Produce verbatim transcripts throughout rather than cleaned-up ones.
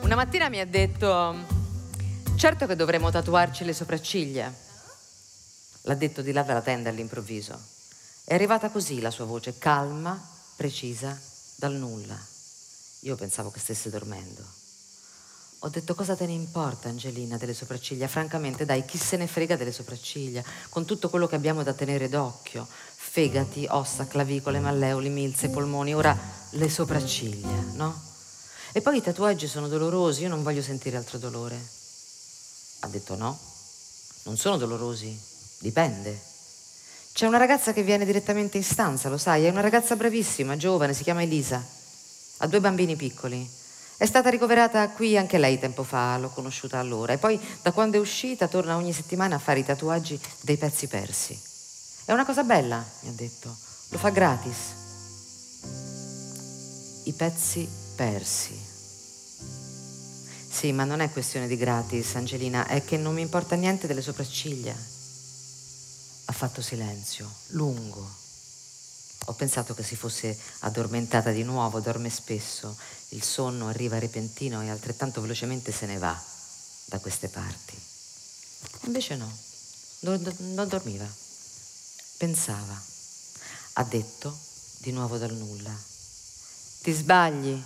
Una mattina mi ha detto: certo che dovremmo tatuarci le sopracciglia. L'ha detto di là dalla tenda all'improvviso. È arrivata così la sua voce, calma, precisa, dal nulla. Io pensavo che stesse dormendo. Ho detto: cosa te ne importa, Angelina, delle sopracciglia? Francamente, dai, chi se ne frega delle sopracciglia? Con tutto quello che abbiamo da tenere d'occhio. Fegati, ossa, clavicole, malleoli, milze, polmoni. Ora le sopracciglia, no? E poi i tatuaggi sono dolorosi, io non voglio sentire altro dolore. Ha detto: no, non sono dolorosi, dipende. C'è una ragazza che viene direttamente in stanza, lo sai, è una ragazza bravissima, giovane, si chiama Elisa. Ha due bambini piccoli. È stata ricoverata qui anche lei tempo fa, l'ho conosciuta allora. E poi da quando è uscita torna ogni settimana a fare i tatuaggi dei pezzi persi. È una cosa bella, mi ha detto, lo fa gratis. I pezzi persi. Sì, ma non è questione di gratis, Angelina, è che non mi importa niente delle sopracciglia. Ha fatto silenzio, lungo. Ho pensato che si fosse addormentata di nuovo, dorme spesso. Il sonno arriva repentino e altrettanto velocemente se ne va da queste parti. Invece no, non, non dormiva. Pensava. Ha detto, di nuovo dal nulla: ti sbagli.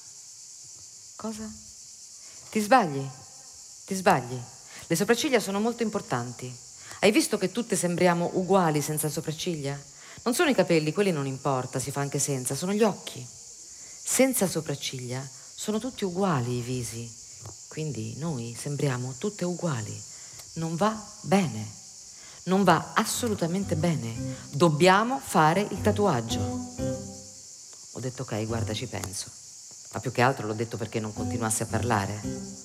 Cosa? Ti sbagli? Ti sbagli. Le sopracciglia sono molto importanti. Hai visto che tutte sembriamo uguali senza sopracciglia? Non sono i capelli, quelli non importa, si fa anche senza, sono gli occhi. Senza sopracciglia sono tutti uguali i visi. Quindi noi sembriamo tutte uguali. Non va bene. Non va assolutamente bene. Dobbiamo fare il tatuaggio. Ho detto: ok, guarda, ci penso. Ma più che altro l'ho detto perché non continuasse a parlare.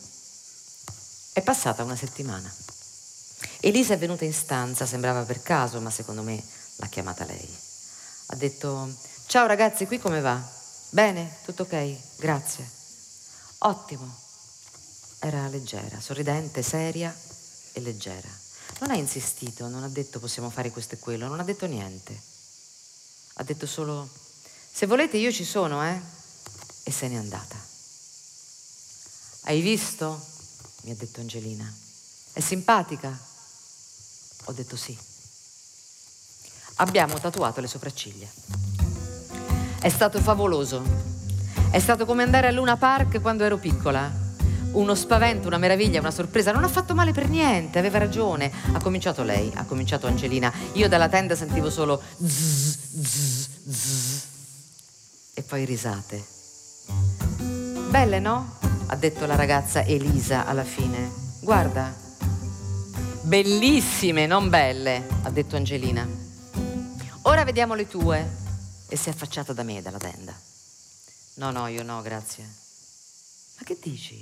È passata una settimana. Elisa è venuta in stanza, sembrava per caso, ma secondo me l'ha chiamata lei. Ha detto: ciao ragazzi, qui come va? Bene? Tutto ok? Grazie. Ottimo. Era leggera, sorridente, seria e leggera. Non ha insistito, non ha detto possiamo fare questo e quello, non ha detto niente. Ha detto solo: se volete io ci sono, eh? E se n'è andata. Hai visto? Mi ha detto Angelina. È simpatica? Ho detto sì. Abbiamo tatuato le sopracciglia. È stato favoloso. È stato come andare a Luna Park quando ero piccola. Uno spavento, una meraviglia, una sorpresa. Non ha fatto male per niente, aveva ragione. Ha cominciato lei, ha cominciato Angelina. Io dalla tenda sentivo solo zzz, zzz, zzz. E poi risate. Belle, no? Ha detto la ragazza Elisa alla fine. Guarda. Bellissime, non belle, ha detto Angelina. Ora vediamo le tue. E si è affacciata da me, dalla tenda. No, no, io no, grazie. Ma che dici?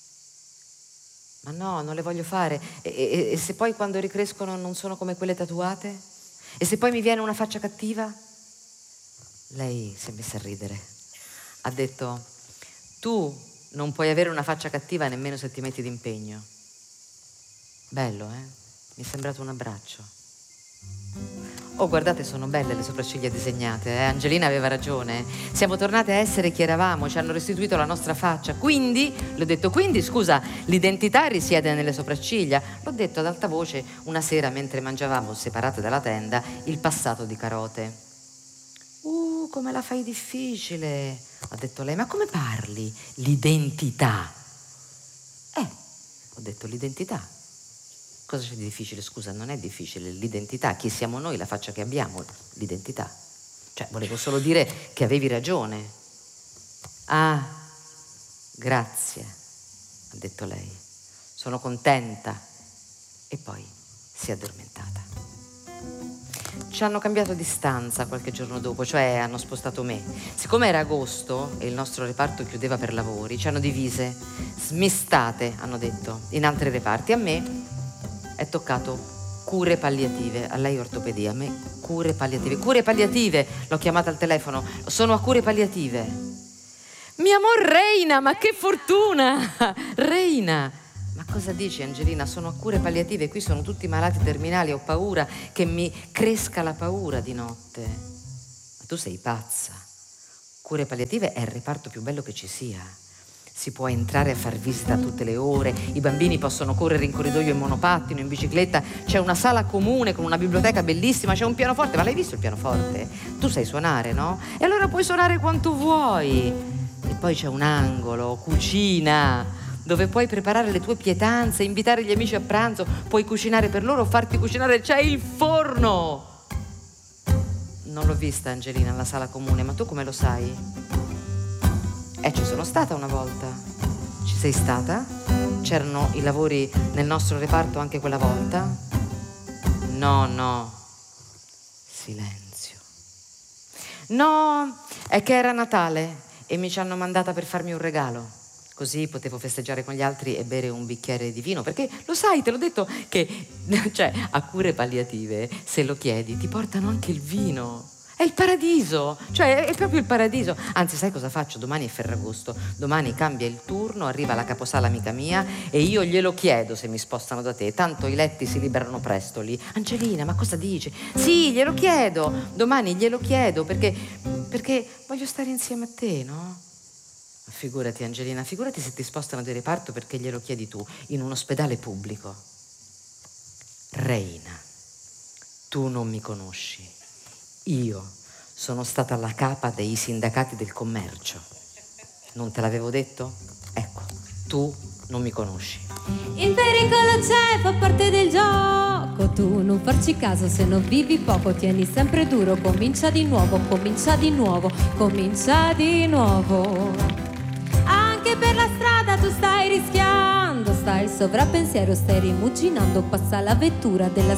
Ma no, non le voglio fare. E, e, e se poi quando ricrescono non sono come quelle tatuate? E se poi mi viene una faccia cattiva? Lei si è messa a ridere. Ha detto: tu non puoi avere una faccia cattiva nemmeno se ti metti d'impegno. Bello, eh? Mi è sembrato un abbraccio. Oh, guardate, sono belle le sopracciglia disegnate, eh? Angelina aveva ragione. Siamo tornate a essere chi eravamo, ci hanno restituito la nostra faccia. Quindi, l'ho detto, quindi, scusa, l'identità risiede nelle sopracciglia. L'ho detto ad alta voce una sera mentre mangiavamo, separate dalla tenda, il passato di carote. Uh, come la fai difficile, ha detto lei. Ma come parli? L'identità. Eh, ho detto l'identità. Cosa c'è di difficile? Scusa, non è difficile, l'identità, chi siamo noi, la faccia che abbiamo, l'identità. Cioè, volevo solo dire che avevi ragione. Ah, grazie, ha detto lei. Sono contenta. E poi si è addormentata. Ci hanno cambiato di stanza qualche giorno dopo, cioè hanno spostato me. Siccome era agosto e il nostro reparto chiudeva per lavori, ci hanno divise, smistate, hanno detto, in altri reparti. A me è toccato cure palliative, a lei ortopedia, a me cure palliative. Cure palliative, l'ho chiamata al telefono, sono a cure palliative. Mio amor Reina, ma che fortuna! Reina! Ma cosa dici, Angelina? Sono a cure palliative, qui sono tutti malati terminali, ho paura che mi cresca la paura di notte. Ma tu sei pazza. Cure palliative è il reparto più bello che ci sia. Si può entrare a far visita a tutte le ore, i bambini possono correre in corridoio in monopattino, in bicicletta, c'è una sala comune con una biblioteca bellissima, c'è un pianoforte, ma l'hai visto il pianoforte? Tu sai suonare, no? E allora puoi suonare quanto vuoi. E poi c'è un angolo, cucina, dove puoi preparare le tue pietanze, invitare gli amici a pranzo, puoi cucinare per loro, farti cucinare, c'è il forno! Non l'ho vista Angelina alla sala comune, ma tu come lo sai? Eh, ci sono stata una volta. Ci sei stata? C'erano i lavori nel nostro reparto anche quella volta? No, no. Silenzio. No, è che era Natale e mi ci hanno mandata per farmi un regalo. Così potevo festeggiare con gli altri e bere un bicchiere di vino. Perché lo sai, te l'ho detto che, cioè, a cure palliative, se lo chiedi, ti portano anche il vino. È il paradiso, cioè è proprio il paradiso. Anzi, sai cosa faccio? Domani è Ferragosto, domani cambia il turno, arriva la caposala amica mia e io glielo chiedo se mi spostano da te, tanto i letti si liberano presto lì. Angelina, ma cosa dici? Sì, glielo chiedo, domani glielo chiedo perché, perché voglio stare insieme a te, no? Figurati Angelina, figurati se ti spostano di reparto perché glielo chiedi tu, in un ospedale pubblico. Reina, tu non mi conosci. Io sono stata la capa dei sindacati del commercio. Non te l'avevo detto? Ecco, tu non mi conosci. Il pericolo c'è, fa parte del gioco. Tu non farci caso, se non vivi poco, tieni sempre duro. Comincia di nuovo, comincia di nuovo, comincia di nuovo. Anche per la strada tu stai rischiando, stai sovrappensiero, stai rimuginando. Passa la vettura della